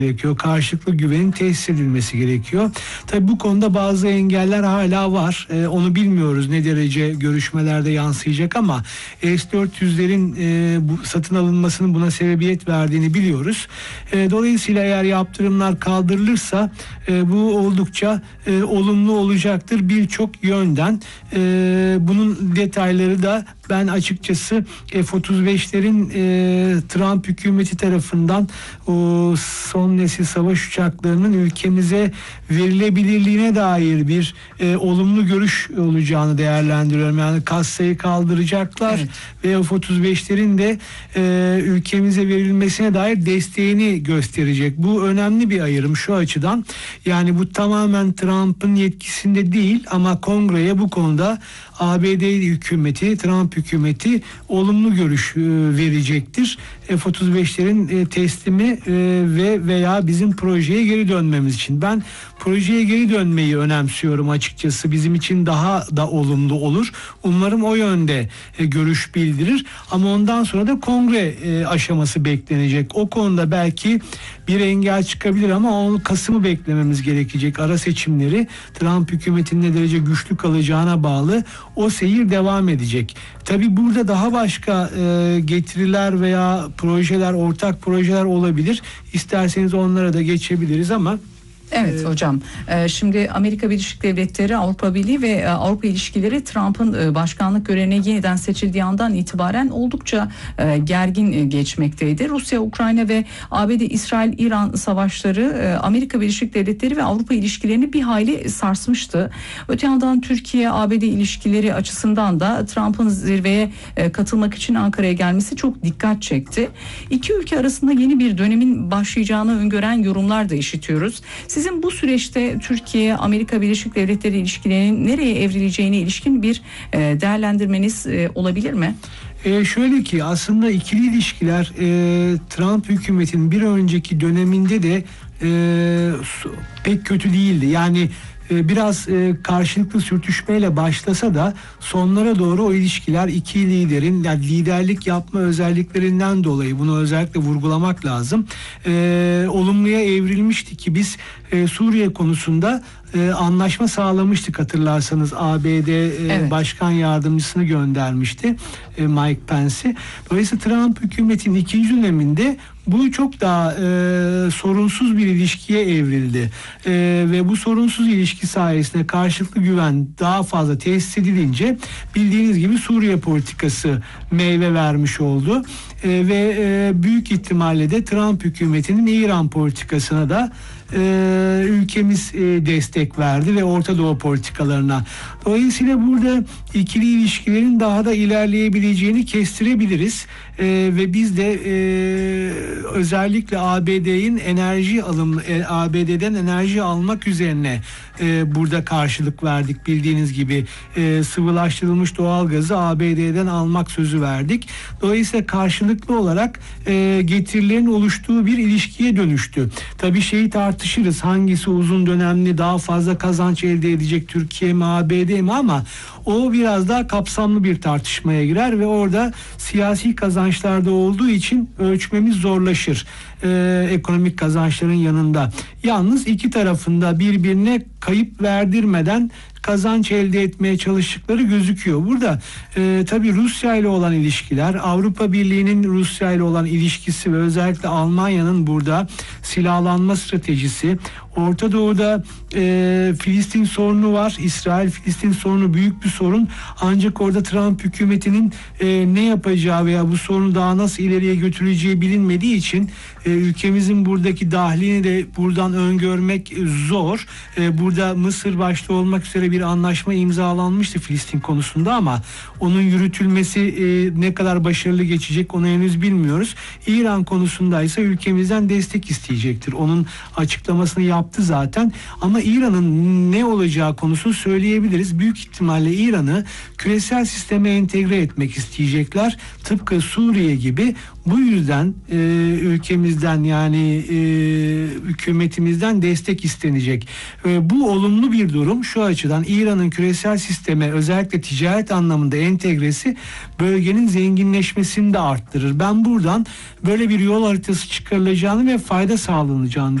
gerekiyor. Karşılıklı güvenin tesis edilmesi gerekiyor. Tabii bu konuda bazı engeller hala var. Onu bilmiyoruz ne derece görüşmelerde yansıyacak ama S-400'lerin bu satın alınmasının buna sebebiyet verdiğini biliyoruz. Dolayısıyla eğer yaptırımlar kaldırılırsa bu oldukça olumlu olacaktır birçok yönden. Bunun detayları da ben açıkçası F-35'lerin Trump hükümeti tarafından o son nesil savaş uçaklarının ülkemize verilebilirliğine dair bir olumlu görüş olacağını değerlendiriyorum. Yani kassayı kaldıracaklar, evet, ve F-35'lerin de ülkemize verilmesine dair desteğini gösterecek. Bu önemli bir ayrım şu açıdan. Yani bu tamamen Trump'ın yetkisinde değil ama Kongreye bu konuda ABD hükümeti, Trump hükümeti olumlu görüş verecektir. F-35'lerin teslimi ve veya bizim projeye geri dönmemiz için. Ben projeye geri dönmeyi önemsiyorum açıkçası. Bizim için daha da olumlu olur. Umarım o yönde görüş bildirir. Ama ondan sonra da kongre aşaması beklenecek. O konuda belki bir engel çıkabilir ama onu Kasım'ı beklememiz gerekecek. Ara seçimleri Trump hükümetinin ne derece güçlü kalacağına bağlı. O seyir devam edecek. Tabii burada daha başka getiriler veya projeler, ortak projeler olabilir. İsterseniz onlara da geçebiliriz ama evet hocam. Şimdi Amerika Birleşik Devletleri, Avrupa Birliği ve Avrupa ilişkileri Trump'ın başkanlık görevine yeniden seçildiği andan itibaren oldukça gergin geçmekteydi. Rusya, Ukrayna ve ABD, İsrail, İran savaşları Amerika Birleşik Devletleri ve Avrupa ilişkilerini bir hayli sarsmıştı. Öte yandan Türkiye-ABD ilişkileri açısından da Trump'ın zirveye katılmak için Ankara'ya gelmesi çok dikkat çekti. İki ülke arasında yeni bir dönemin başlayacağını öngören yorumlar da işitiyoruz. Sizin bu süreçte Türkiye-Amerika Birleşik Devletleri ilişkilerinin nereye evrileceğine ilişkin bir değerlendirmeniz olabilir mi? Şöyle ki aslında ikili ilişkiler Trump hükümetinin bir önceki döneminde de pek kötü değildi. Yani biraz karşılıklı sürtüşmeyle başlasa da sonlara doğru o ilişkiler iki liderin, yani liderlik yapma özelliklerinden dolayı bunu özellikle vurgulamak lazım. Olumluya evrilmişti ki biz Suriye konusunda anlaşma sağlamıştık, hatırlarsanız ABD evet, Başkan Yardımcısını göndermişti Mike Pence'i. Dolayısıyla Trump hükümetinin ikinci döneminde bu çok daha sorunsuz bir ilişkiye evrildi. Ve bu sorunsuz ilişki sayesinde karşılıklı güven daha fazla tesis edilince bildiğiniz gibi Suriye politikası meyve vermiş oldu. Ve büyük ihtimalle de Trump hükümetinin İran politikasına da ülkemiz destek verdi ve Orta Doğu politikalarına. Dolayısıyla burada ikili ilişkilerin daha da ilerleyebileceğini kestirebiliriz. Ve biz de özellikle ABD'den enerji almak üzerine burada karşılık verdik. Bildiğiniz gibi sıvılaştırılmış doğalgazı ABD'den almak sözü verdik. Dolayısıyla karşılıklı olarak getirilerin oluştuğu bir ilişkiye dönüştü. Tabii şeyi tartışırız, hangisi uzun dönemli daha fazla kazanç elde edecek, Türkiye mi ABD mi, ama o biraz daha kapsamlı bir tartışmaya girer ve orada siyasi kazançlarda olduğu için ölçmemiz zorlaşır. Ekonomik kazançların yanında. Yalnız iki tarafında birbirine kayıp verdirmeden kazanç elde etmeye çalıştıkları gözüküyor. Burada tabii Rusya ile olan ilişkiler, Avrupa Birliği'nin Rusya ile olan ilişkisi ve özellikle Almanya'nın burada silahlanma stratejisi, Orta Doğu'da Filistin sorunu var. İsrail-Filistin sorunu büyük bir sorun. Ancak orada Trump hükümetinin ne yapacağı veya bu sorunu daha nasıl ileriye götüreceği bilinmediği için ülkemizin buradaki dahlini de buradan öngörmek zor. Burada Mısır başta olmak üzere bir anlaşma imzalanmıştı Filistin konusunda ama onun yürütülmesi ne kadar başarılı geçecek onu henüz bilmiyoruz. İran konusundaysa ülkemizden destek isteyecektir. Onun açıklamasını yaptı zaten ama İran'ın ne olacağı konusunu söyleyebiliriz. Büyük ihtimalle İran'ı küresel sisteme entegre etmek isteyecekler. Tıpkı Suriye gibi. Bu yüzden ülkemizden yani hükümetimizden destek istenecek. Bu olumlu bir durum şu açıdan. olan İran'ın küresel sisteme özellikle ticaret anlamında entegresi bölgenin zenginleşmesini de arttırır. Ben buradan böyle bir yol haritası çıkarılacağını ve fayda sağlanacağını